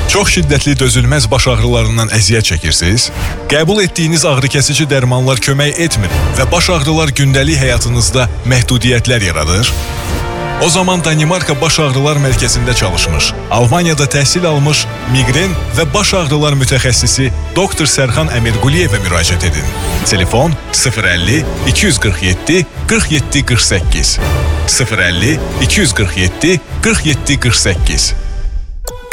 Çox şiddətli dözülməz baş ağrılarından əziyyət çəkirsiniz? Qəbul etdiyiniz ağrıkəsici dərmanlar kömək etmir və baş ağrılar gündəlik həyatınızda məhdudiyyətlər yaradır? O zaman Danimarka Baş Ağrılar Mərkəzində çalışmış, Almaniyada təhsil almış miqren və baş ağrılar mütəxəssisi Dr. Sərxan Əmirquliyevə müraciət edin. Telefon 050 247 47 48 050 247 47 48